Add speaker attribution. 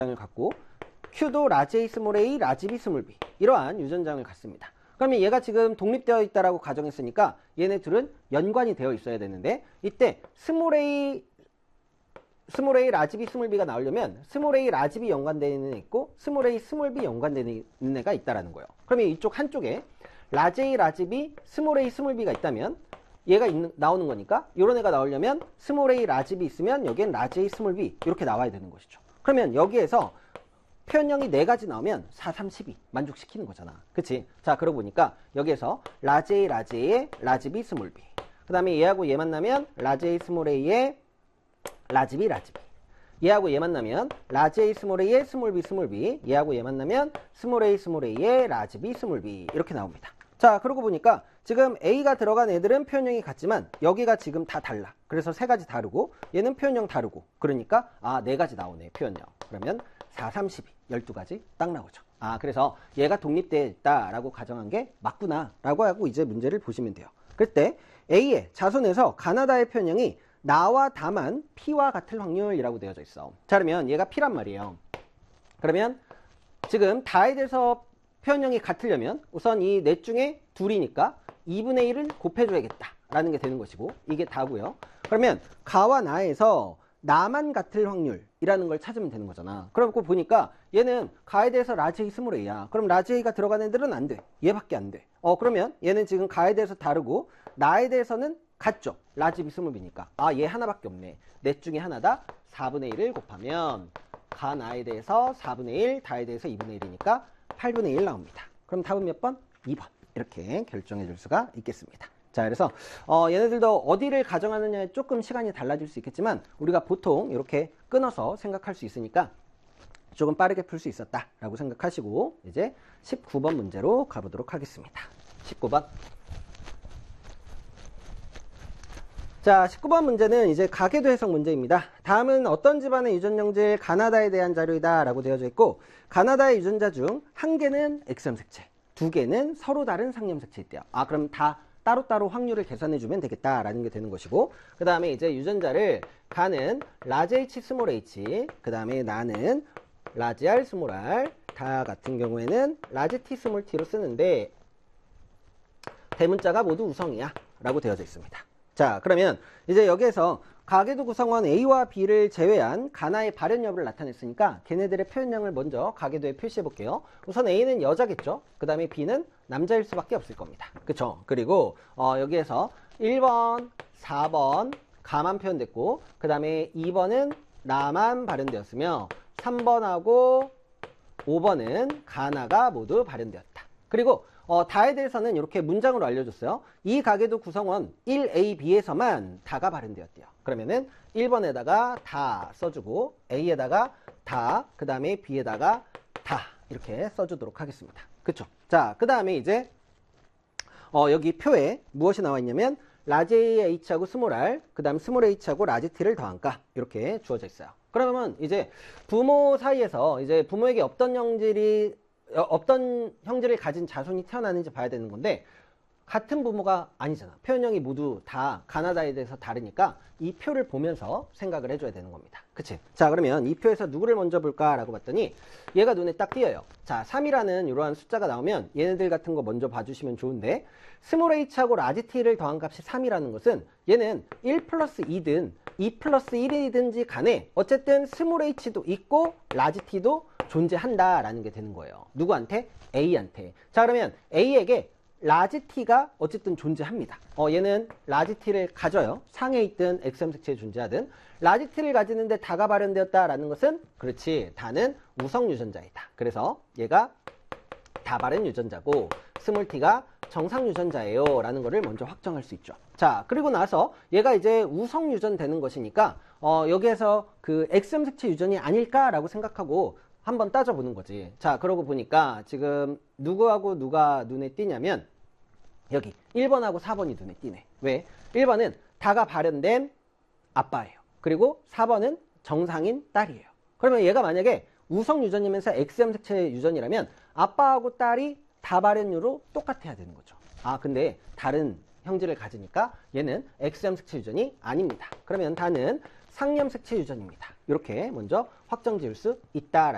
Speaker 1: 을 갖고 Q도 라지 A 스몰 a, 라지 B 스몰 b 이러한 유전장을 갖습니다. 그러면 얘가 지금 독립되어 있다라고 가정했으니까 얘네 둘은 연관이 되어 있어야 되는데 이때 스몰 a 라지 B 스몰 b가 나오려면 스몰 a 라지 B 연관되는 애 있고 스몰 a 스몰 b 연관되는 애가 있다라는 거예요. 그러면 이쪽 한쪽에 라지 A 라지 B 스몰 a 스몰 b가 있다면 얘가 나오는 거니까 이런 애가 나오려면 스몰 a 라지 B 있으면 여기엔 라지 A 스몰 b 이렇게 나와야 되는 것이죠. 그러면 여기에서 표현형이 4가지 나오면 4, 3, 12 만족시키는 거잖아. 그치? 자, 그러고 보니까 여기에서 라지 A, 라지 A에 라지 B, 스몰 b. 그 다음에 얘하고 얘 만나면 라지 A, 스몰 a에 라지 B, 라지 B. 얘하고 얘 만나면 라지 A, 스몰 a에 스몰 b, 스몰 b. 얘하고 얘 만나면 스몰 A, 스몰 a에 라지 B, 스몰 b. 이렇게 나옵니다. 자, 그러고 보니까 지금 A가 들어간 애들은 표현형이 같지만 여기가 지금 다 달라. 그래서 3가지 다르고 얘는 표현형 다르고 그러니까 4가지 나오네, 표현형. 그러면 4, 3, 12, 12가지 딱 나오죠. 그래서 얘가 독립되어 있다라고 가정한 게 맞구나 라고 하고 이제 문제를 보시면 돼요. 그때 A의 자손에서 가나다의 표현형이 나와 다만 P와 같을 확률이라고 되어져 있어. 자, 그러면 얘가 P란 말이에요. 그러면 지금 다에 대해서 표현형이 같으려면 우선 이 넷 중에 둘이니까 2분의 1을 곱해줘야겠다 라는 게 되는 것이고 이게 다고요. 그러면 가와 나에서 나만 같을 확률이라는 걸 찾으면 되는 거잖아. 그러고 보니까 얘는 가에 대해서 라지 A 스몰 a야. 그럼 라지 A가 들어간 애들은 안 돼. 얘밖에 안 돼. 그러면 얘는 지금 가에 대해서 다르고 나에 대해서는 같죠. 라지 B 스몰 b니까. 얘 하나밖에 없네. 넷 중에 하나다. 4분의 1을 곱하면 가 나에 대해서 4분의 1, 다에 대해서 2분의 1이니까 8분의 1 나옵니다. 그럼 답은 몇 번? 2번. 이렇게 결정해 줄 수가 있겠습니다. 자, 그래서 얘네들도 어디를 가정하느냐에 조금 시간이 달라질 수 있겠지만 우리가 보통 이렇게 끊어서 생각할 수 있으니까 조금 빠르게 풀 수 있었다라고 생각하시고 이제 19번 문제로 가보도록 하겠습니다. 19번. 자, 19번 문제는 이제 가계도 해석 문제입니다. 다음은 어떤 집안의 유전영질 가나다에 대한 자료이다 라고 되어져 있고 가나다의 유전자 중 1개는 X염색체, 2개는 서로 다른 상염색체 있대요. 그럼 다 따로따로 확률을 계산해주면 되겠다라는 게 되는 것이고 그 다음에 이제 유전자를 가는 라지 H 스몰 h 그 다음에 나는 라지 R 스몰 r 다 같은 경우에는 라지 T 스몰 t로 쓰는데 대문자가 모두 우성이야 라고 되어져 있습니다. 자, 그러면 이제 여기에서 가계도 구성원 A와 B를 제외한 가나의 발현 여부를 나타냈으니까 걔네들의 표현량을 먼저 가계도에 표시해 볼게요. 우선 A는 여자겠죠. 그 다음에 B는 남자일 수밖에 없을 겁니다. 그쵸? 그리고 여기에서 1번, 4번 가만 표현됐고 그 다음에 2번은 나만 발현되었으며 3번하고 5번은 가나가 모두 발현되었다. 그리고 다에 대해서는 이렇게 문장으로 알려줬어요. 이 가계도 구성원 1A, B에서만 다가 발현되었대요. 그러면은 1번에다가 다 써주고 A에다가 다, 그 다음에 B에다가 다 이렇게 써주도록 하겠습니다. 그쵸? 자, 그 다음에 이제 여기 표에 무엇이 나와 있냐면 라지 H하고 스몰 r, 그 다음 스몰 h하고 라지 T를 더한 값 이렇게 주어져 있어요. 그러면 이제 부모 사이에서 이제 부모에게 어떤 형질을 가진 자손이 태어나는지 봐야 되는 건데 같은 부모가 아니잖아. 표현형이 모두 다 가나다에 대해서 다르니까 이 표를 보면서 생각을 해줘야 되는 겁니다. 그치? 자, 그러면 이 표에서 누구를 먼저 볼까라고 봤더니 얘가 눈에 딱 띄어요. 자, 3이라는 이러한 숫자가 나오면 얘네들 같은 거 먼저 봐주시면 좋은데 스몰 h하고 라지 t를 더한 값이 3이라는 것은 얘는 1 플러스 2든 2 플러스 1이든지 간에 어쨌든 스몰 h도 있고 라지 t도 존재한다라는 게 되는 거예요. 누구한테? A한테. 자, 그러면 A에게 라지 T가 어쨌든 존재합니다. 얘는 라지 T를 가져요. 상에 있든 X염색체에 존재하든. 라지 T를 가지는데 다가 발현되었다라는 것은 그렇지. 다는 우성 유전자이다. 그래서 얘가 다 발현 유전자고 스몰 t가 정상 유전자예요 라는 거를 먼저 확정할 수 있죠. 자, 그리고 나서 얘가 이제 우성 유전 되는 것이니까 여기에서 그 X염색체 유전이 아닐까라고 생각하고 한번 따져보는 거지. 자, 그러고 보니까 지금 누구하고 누가 눈에 띄냐면 여기 1번하고 4번이 눈에 띄네. 왜? 1번은 다가 발현된 아빠예요. 그리고 4번은 정상인 딸이에요. 그러면 얘가 만약에 우성 유전이면서 X염색체 유전이라면 아빠하고 딸이 다 발현율로 똑같아야 되는 거죠. 근데 다른 형질을 가지니까 얘는 X염색체 유전이 아닙니다. 그러면 다는 상염색체 유전입니다. 이렇게 먼저 확정 지을 수 있다.